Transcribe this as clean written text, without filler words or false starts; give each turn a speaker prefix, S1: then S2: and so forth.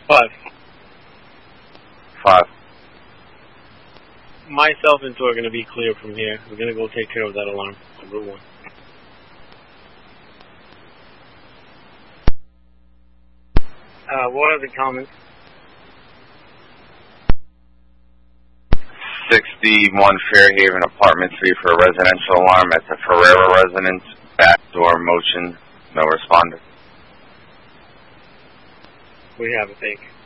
S1: 5.
S2: Myself and two are going to be clear from here. We're going to go take care of that alarm on Route 1. What are the comments?
S1: 61 Fairhaven, apartment 3 for a residential alarm at the Ferreira residence. Back door motion, no responder.
S2: We have a take.